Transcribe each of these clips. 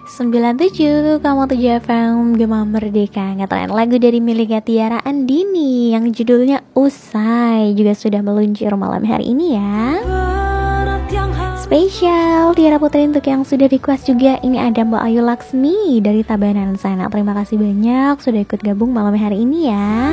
97,7 FM Gema Merdeka. Ngetren lagu dari miliknya Tiara Andini yang judulnya Usai juga sudah meluncur malam hari ini ya. Spesial Tiara Putri untuk yang sudah request juga. Ini ada Mbak Ayu Laksmi dari Tabanan sana. Terima kasih banyak sudah ikut gabung malam hari ini ya.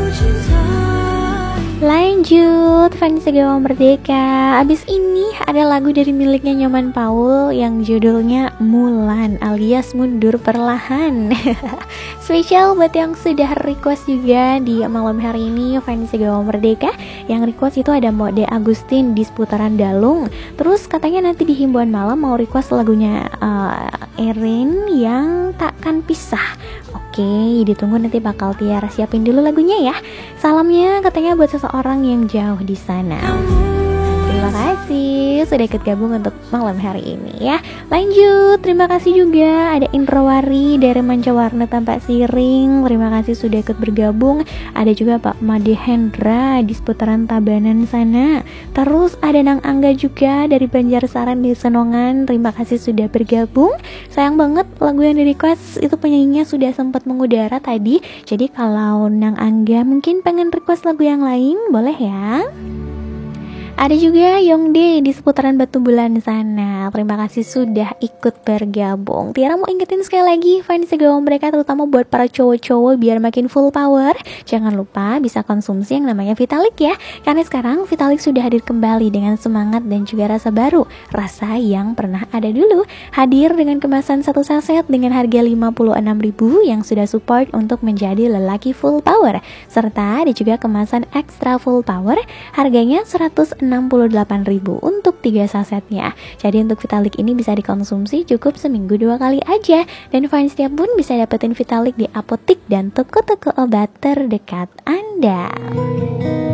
Lanjut, fans Gema Merdeka. Abis ini ada lagu dari miliknya Nyoman Paul yang judulnya Mulan alias Mundur Perlahan. Spesial buat yang sudah request juga di malam hari ini, fans Gema Merdeka. Yang request itu ada Mode Agustin di seputaran Dalung. Terus katanya nanti di himbauan malam mau request lagunya Erin yang Takkan Pisah. Oke, ditunggu nanti bakal Tiara siapin dulu lagunya ya. Salamnya katanya buat seseorang yang jauh di sana. Terima kasih sudah ikut gabung untuk malam hari ini ya. Lanjut, terima kasih juga ada Indrawari dari Mancawarna Tampak Siring. Terima kasih sudah ikut bergabung. Ada juga Pak Made Hendra di seputaran Tabanan sana. Terus ada Nang Angga juga dari Banjarsaran di Senongan. Terima kasih sudah bergabung. Sayang banget lagu yang di request itu penyanyinya sudah sempat mengudara tadi. Jadi kalau Nang Angga mungkin pengen request lagu yang lain, boleh ya. Ada juga Yongde di seputaran Batu Bulan sana. Terima kasih sudah ikut bergabung. Tiara mau ingetin sekali lagi fans Gema mereka, terutama buat para cowok-cowok biar makin full power. Jangan lupa bisa konsumsi yang namanya Vitalik ya. Karena sekarang Vitalik sudah hadir kembali dengan semangat dan juga rasa baru. Rasa yang pernah ada dulu. Hadir dengan kemasan 1 saset dengan harga 56.000 yang sudah support untuk menjadi lelaki full power. Serta ada juga kemasan extra full power. Harganya 168.000 untuk 3 sasetnya. Jadi untuk Vitalik ini bisa dikonsumsi cukup seminggu 2 kali aja. Dan fans setiap pun bisa dapetin Vitalik di apotik dan toko-toko obat terdekat Anda.